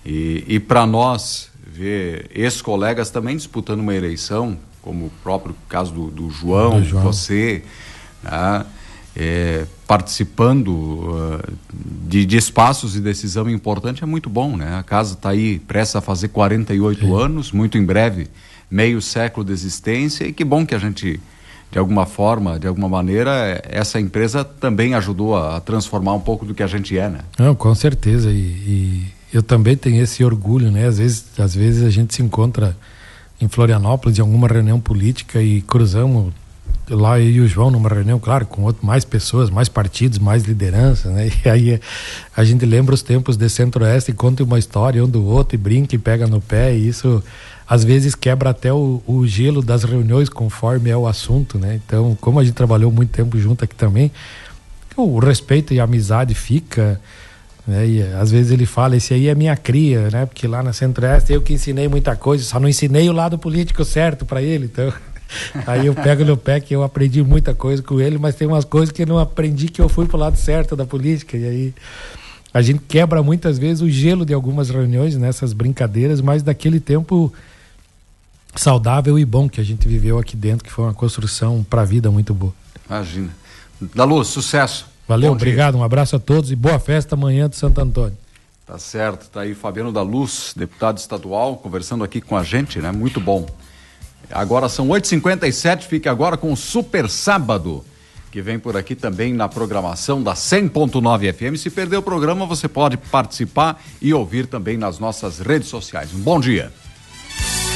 E para nós, ver ex-colegas também disputando uma eleição, como o próprio caso do João, você, né? Participando de espaços de decisão importante é muito bom, né? A casa está aí prestes a fazer 48 anos, muito em breve, meio século de existência, e que bom que a gente, de alguma forma, de alguma maneira, essa empresa também ajudou a transformar um pouco do que a gente é, né? Não, com certeza, e eu também tenho esse orgulho, né? Às vezes a gente se encontra em Florianópolis, em alguma reunião política, e cruzamos lá eu e o João numa reunião, claro, com mais pessoas, mais partidos, mais lideranças, né? E aí a gente lembra os tempos de Centro-Oeste e conta uma história um do outro e brinca e pega no pé, e isso às vezes quebra até o gelo das reuniões conforme é o assunto, né? Então, como a gente trabalhou muito tempo junto aqui também, o respeito e a amizade fica, né? E às vezes ele fala, esse aí é minha cria, né? Porque lá na Centro-Oeste eu que ensinei muita coisa, só não ensinei o lado político certo para ele, então aí eu pego no pé que eu aprendi muita coisa com ele, mas tem umas coisas que eu não aprendi, que eu fui pro lado certo da política, e aí a gente quebra muitas vezes o gelo de algumas reuniões, nessas brincadeiras, mas daquele tempo saudável e bom que a gente viveu aqui dentro, que foi uma construção para a vida muito boa. Imagina. Daluz, sucesso. Valeu, obrigado, um abraço a todos e boa festa amanhã de Santo Antônio. Tá certo, tá aí Fabiano Daluz, deputado estadual, conversando aqui com a gente, né? Muito bom. Agora são 8h57, fique agora com o Super Sábado, que vem por aqui também na programação da 100.9 FM. Se perder o programa, você pode participar e ouvir também nas nossas redes sociais. Um bom dia.